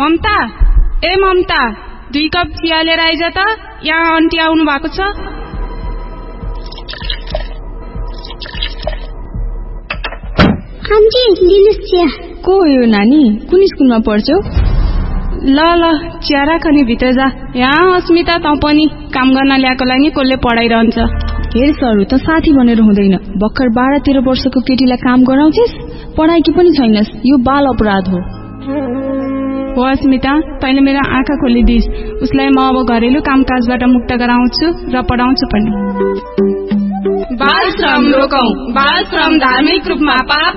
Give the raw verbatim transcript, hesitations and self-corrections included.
ममता, ए ममता, दुई कप चिया लिएर आइज त। यहाँ आन्टी आउनु भएको छ। आन्टी लिनुस् चिया। को हो यो नानी? कुन स्कुलमा पढ्छौ? ल ल चिया राख नि भित्र जा। यहाँ अस्मिता त पनि काम गर्न ल्याएको लागि कसले पढाइरहन्छ। हेर सरू, त साथी भनेर हुँदैन। भर्खर बाह्र तेह्र वर्षको केटीलाई काम गराउँछिस्, पढाइकी पनि छैनस्। यो बाल अपराध हो। हो अस्मिता, तैँले मेरो आँखा खोलिदिस्। उसलाई म अब घरेलु कामकाजबाट मुक्त गराउँछु र पढाउँछु पनि। बाल श्रम रोकौं। बाल श्रम धार्मिक रूपमा पाप